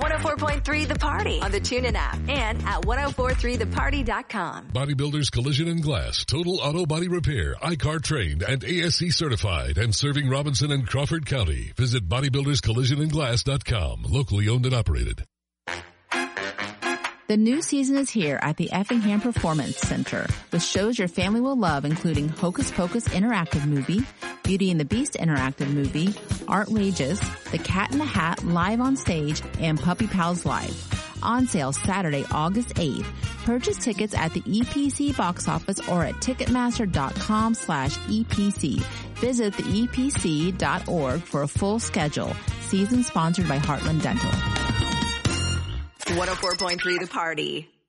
104.3 The Party on the TuneIn app and at 1043theparty.com. Bodybuilders Collision and Glass, total auto body repair, ICAR trained and ASC certified, and serving Robinson and Crawford County. Visit bodybuilderscollisionandglass.com. Locally owned and operated. The new season is here at the Effingham Performance Center with shows your family will love, including Hocus Pocus Interactive Movie, Beauty and the Beast Interactive Movie, Artrageous, The Cat in the Hat Live on Stage, and Puppy Pals Live. On sale Saturday, August 8th. Purchase tickets at the EPC box office or at Ticketmaster.com/EPC. Visit theepc.org for a full schedule. Season sponsored by Heartland Dental. 104.3 The Party.